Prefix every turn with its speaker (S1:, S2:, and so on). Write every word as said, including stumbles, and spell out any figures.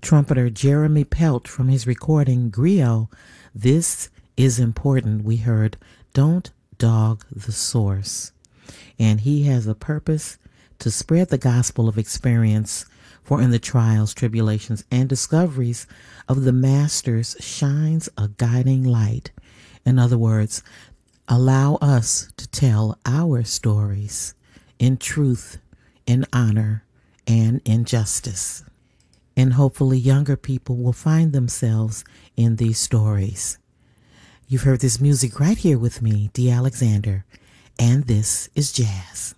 S1: trumpeter Jeremy Pelt from his recording Griot, This Is Important, we heard Don't Dog the Source. And he has a purpose to spread the gospel of experience, for in the trials, tribulations, and discoveries of the masters shines a guiding light. In other words, allow us to tell our stories in truth, in honor, and in justice. And hopefully younger people will find themselves in these stories. You've heard this music right here with me, Dee Alexander, and this is jazz.